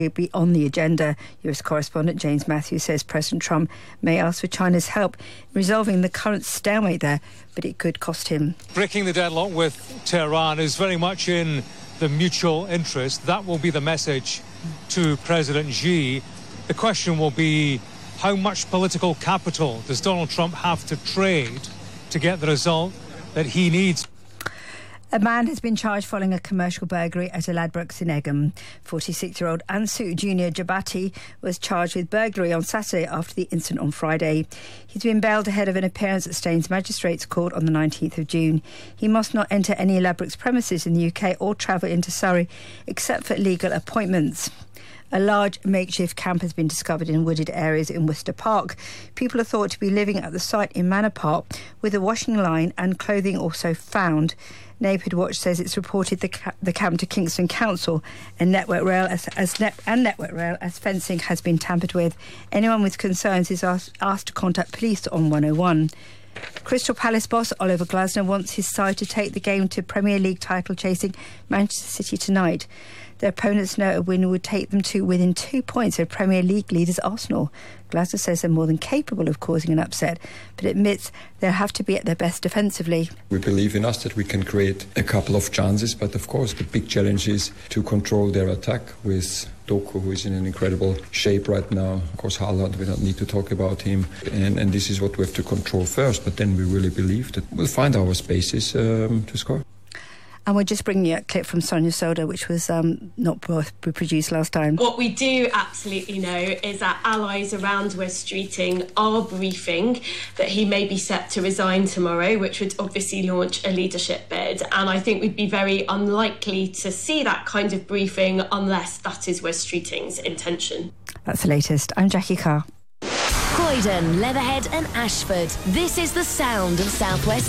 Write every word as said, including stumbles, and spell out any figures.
be on the agenda. U S correspondent James Matthews says President Trump may ask for China's help in resolving the current stalemate there, but it could cost him. Breaking the deadlock with Tehran is very much in the mutual interest. That will be the message to President Xi. The question will be, how much political capital does Donald Trump have to trade to get the result that he needs? A man has been charged following a commercial burglary at a Ladbrokes in Egham. forty-six-year-old Ansu Junior Jabati was charged with burglary on Saturday after the incident on Friday. He's been bailed ahead of an appearance at Staines Magistrates Court on the nineteenth of June. He must not enter any Ladbrokes premises in the U K or travel into Surrey except for legal appointments. A large makeshift camp has been discovered in wooded areas in Worcester Park. People are thought to be living at the site in Manor Park, with a washing line and clothing also found. Neighbourhood Watch says it's reported the, ca- the camp to Kingston Council and Network Rail as, as net- and Network Rail as fencing has been tampered with. Anyone with concerns is asked, asked to contact police on one oh one. Crystal Palace boss Oliver Glasner wants his side to take the game to Premier League title-chasing Manchester City tonight. Their opponents know a win would take them to within two points of Premier League leaders Arsenal. Glasner says they're more than capable of causing an upset, but admits they'll have to be at their best defensively. We believe in us that we can create a couple of chances, but of course the big challenge is to control their attack with Doku, who is in an incredible shape right now. Of course, Haaland, we don't need to talk about him. And, and this is what we have to control first, but then we really believe that we'll find our spaces um, to score. And we're just bringing you a clip from Sonia Soda, which was um, not produced last time. What we do absolutely know is that allies around Wes Streeting are briefing that he may be set to resign tomorrow, which would obviously launch a leadership bid. And I think we'd be very unlikely to see that kind of briefing unless that is Wes Streeting's intention. That's the latest. I'm Jackie Carr. Croydon, Leatherhead and Ashford. This is the sound of South West